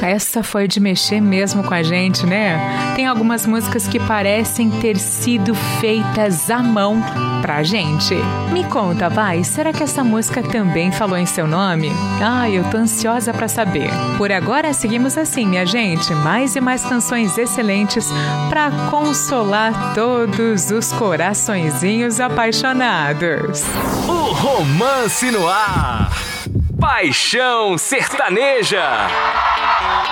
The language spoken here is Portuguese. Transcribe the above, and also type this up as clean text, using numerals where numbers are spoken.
essa foi de mexer mesmo com a gente, né? Tem algumas músicas que parecem ter sido feitas à mão pra gente. Me conta, vai, será que essa música também falou em seu nome? Eu tô ansiosa pra saber. Por agora, seguimos assim, minha gente. Mais e mais canções excelentes pra consolar todos os coraçõezinhos apaixonados. O Romance no Ar. Paixão Sertaneja.